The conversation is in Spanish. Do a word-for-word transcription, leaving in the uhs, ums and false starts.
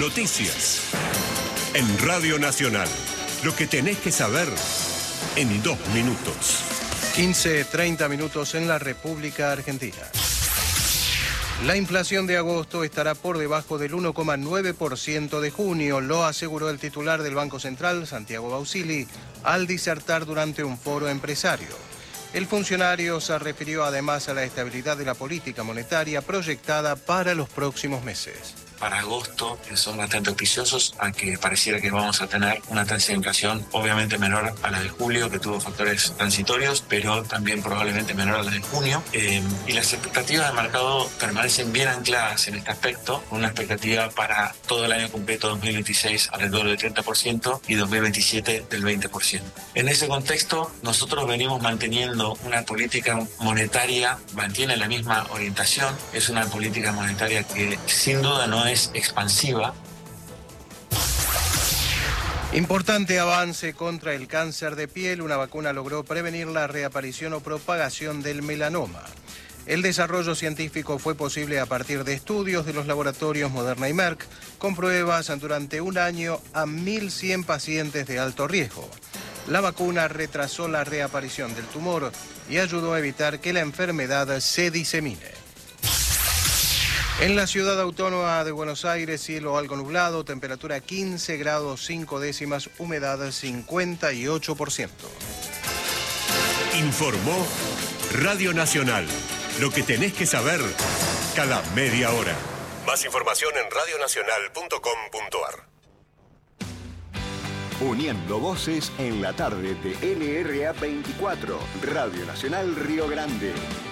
Noticias. En Radio Nacional. Lo que tenés que saber en dos minutos. quince, treinta minutos en la República Argentina. La inflación de agosto estará por debajo del uno coma nueve por ciento de junio, lo aseguró el titular del Banco Central, Santiago Bausili, al disertar durante un foro empresario. El funcionario se refirió además a la estabilidad de la política monetaria proyectada para los próximos meses. Para agosto son bastante auspiciosos a que pareciera que vamos a tener una tasa de inflación obviamente menor a la de julio, que tuvo factores transitorios, pero también probablemente menor a la de junio. Eh, y las expectativas de mercado permanecen bien ancladas en este aspecto, con una expectativa para todo el año completo dos mil veintiséis alrededor del treinta por ciento y dos mil veintisiete del veinte por ciento. En ese contexto, nosotros venimos manteniendo una política monetaria, mantiene la misma orientación, es una política monetaria que sin duda no es es expansiva. Importante avance contra el cáncer de piel. Una vacuna logró prevenir la reaparición o propagación del melanoma. El desarrollo científico fue posible a partir de estudios de los laboratorios Moderna y Merck, con pruebas durante un año a mil cien pacientes de alto riesgo. La vacuna retrasó la reaparición del tumor y ayudó a evitar que la enfermedad se disemine. En la ciudad autónoma de Buenos Aires, cielo algo nublado, temperatura quince grados cinco décimas, humedad cincuenta y ocho por ciento. Informó Radio Nacional. Lo que tenés que saber cada media hora. Más información en radio nacional punto com punto a r. Uniendo voces en la tarde de N R A veinticuatro, Radio Nacional Río Grande.